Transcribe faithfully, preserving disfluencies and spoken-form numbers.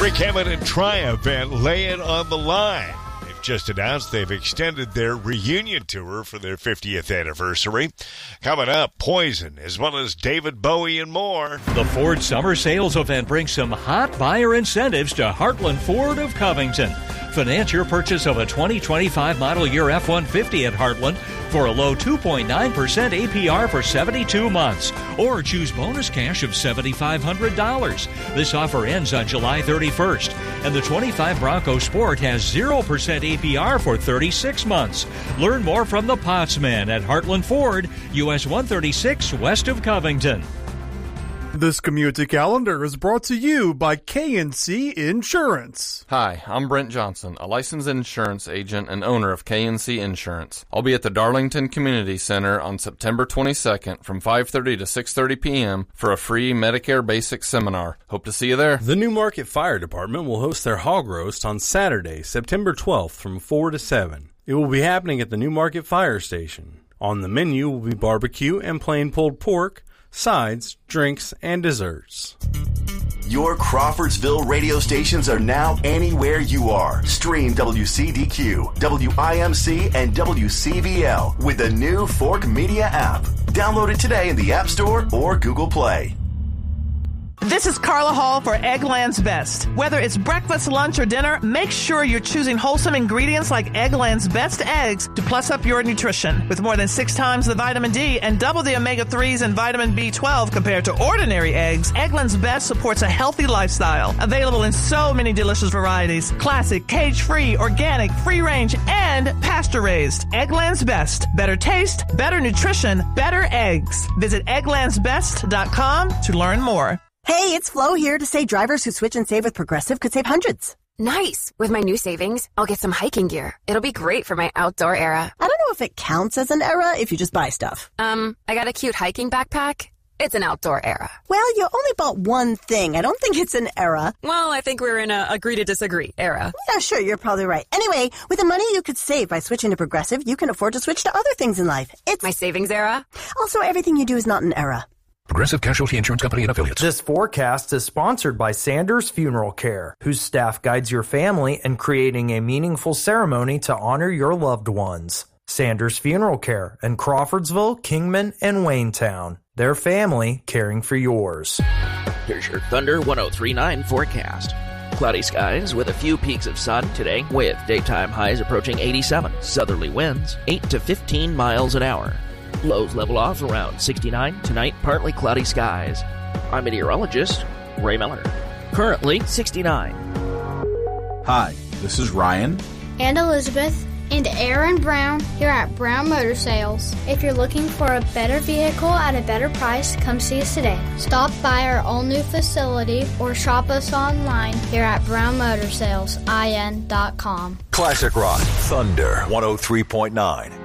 Rick Hammond and Triumph and Lay It on the Line. They've just announced they've extended their reunion tour for their fiftieth anniversary. Coming up, Poison, as well as David Bowie and more. The Ford Summer Sales Event brings some hot buyer incentives to Heartland Ford of Covington. Finance your purchase of a twenty twenty-five model year F one fifty at Heartland for a low two point nine percent A P R for seventy-two months, or choose bonus cash of seven thousand five hundred dollars. This offer ends on July thirty-first, and the twenty-five Bronco Sport has zero percent A P R for thirty-six months. Learn more from the Potsman at Heartland Ford, U S one thirty-six west of Covington. This community calendar is brought to you by K and C Insurance. Hi, I'm Brent Johnson, a licensed insurance agent and owner of K and C Insurance. I'll be at the Darlington Community Center on September twenty-second from five thirty to six thirty p.m. for a free Medicare Basics seminar. Hope to see you there. The Newmarket Fire Department will host their hog roast on Saturday, September twelfth from four to seven. It will be happening at the Newmarket Fire Station. On the menu will be barbecue and plain pulled pork, sides, drinks, and desserts. Your Crawfordsville radio stations are now anywhere you are. Stream W C D Q, W I M C, and W C V L with the new Fork Media app. Download it today in the App Store or Google Play. This is Carla Hall for Eggland's Best. Whether it's breakfast, lunch, or dinner, make sure you're choosing wholesome ingredients like Eggland's Best eggs to plus up your nutrition. With more than six times the vitamin D and double the omega threes and vitamin B twelve compared to ordinary eggs, Eggland's Best supports a healthy lifestyle. Available in so many delicious varieties. Classic, cage-free, organic, free-range, and pasture-raised. Eggland's Best. Better taste, better nutrition, better eggs. Visit egglands best dot com to learn more. Hey, it's Flo here to say drivers who switch and save with Progressive could save hundreds. Nice. With my new savings, I'll get some hiking gear. It'll be great for my outdoor era. I don't know if it counts as an era if you just buy stuff. Um, I got a cute hiking backpack. It's an outdoor era. Well, you only bought one thing. I don't think it's an era. Well, I think we're in a agree to disagree era. Yeah, sure, you're probably right. Anyway, with the money you could save by switching to Progressive, you can afford to switch to other things in life. It's my savings era. Also, everything you do is not an era. Progressive Casualty Insurance Company and Affiliates. This forecast is sponsored by Sanders Funeral Care, whose staff guides your family in creating a meaningful ceremony to honor your loved ones. Sanders Funeral Care in Crawfordsville, Kingman, and Waynetown. Their family caring for yours. Here's your Thunder one oh three point nine forecast. Cloudy skies with a few peaks of sun today, with daytime highs approaching eighty-seven. Southerly winds eight to fifteen miles an hour. Lows level off around sixty-nine. Tonight, partly cloudy skies. I'm meteorologist Ray Miller. Currently sixty-nine. Hi, this is Ryan. And Elizabeth. And Aaron Brown here at Brown Motor Sales. If you're looking for a better vehicle at a better price, come see us today. Stop by our all-new facility or shop us online here at brown motor sales in dot com. Classic Rock, Thunder one oh three point nine.